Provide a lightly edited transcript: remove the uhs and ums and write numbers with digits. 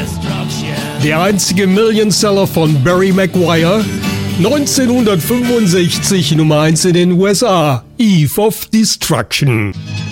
Der einzige Millionseller von Barry Maguire, 1965 Nummer 1 in den USA, Eve of Destruction.